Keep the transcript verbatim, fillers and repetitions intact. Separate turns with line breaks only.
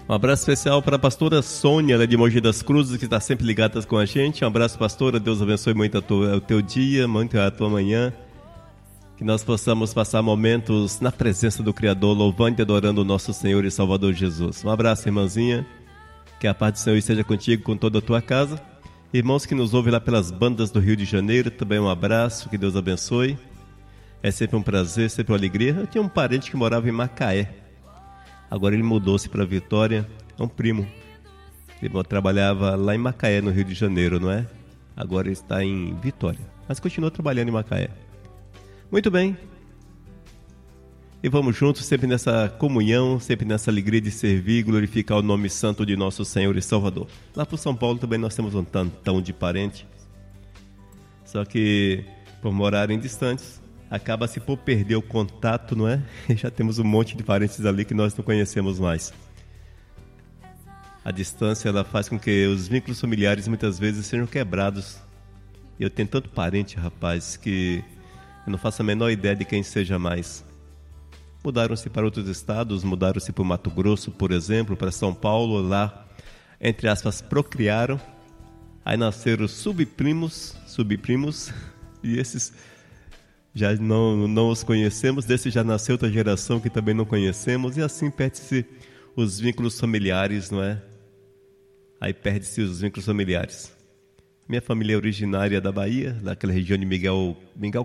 Um abraço especial para a pastora Sônia, ela é de Mogi das Cruzes, que está sempre ligada com a gente. Um abraço, pastora. Deus abençoe muito a tua, o teu dia, muito a tua manhã. Que nós possamos passar momentos na presença do Criador, louvando e adorando o nosso Senhor e Salvador Jesus. Um abraço, irmãzinha. Que a paz do Senhor esteja contigo, com toda a tua casa. Irmãos que nos ouvem lá pelas bandas do Rio de Janeiro, também um abraço, que Deus abençoe. É sempre um prazer, sempre uma alegria. Eu tinha um parente que morava em Macaé. Agora ele mudou-se para Vitória, é um primo. Ele trabalhava lá em Macaé, no Rio de Janeiro, não é? Agora ele está em Vitória, mas continua trabalhando em Macaé. Muito bem. E vamos juntos, sempre nessa comunhão, sempre nessa alegria de servir e glorificar o nome santo de nosso Senhor e Salvador. Lá para São Paulo também nós temos um tantão de parente. Só que, por morarem distantes, acaba-se por perder o contato, não é? E já temos um monte de parentes ali que nós não conhecemos mais. A distância, ela faz com que os vínculos familiares muitas vezes sejam quebrados. Eu tenho tanto parente, rapaz, que eu não faço a menor ideia de quem seja mais. Mudaram-se para outros estados, mudaram-se para o Mato Grosso, por exemplo, para São Paulo, lá, entre aspas, procriaram. Aí nasceram subprimos, subprimos, e esses já não, não os conhecemos, desse já nasceu outra geração que também não conhecemos, e assim perde-se os vínculos familiares, não é? Aí perde-se os vínculos familiares. Minha família é originária da Bahia, daquela região de Miguel, Miguel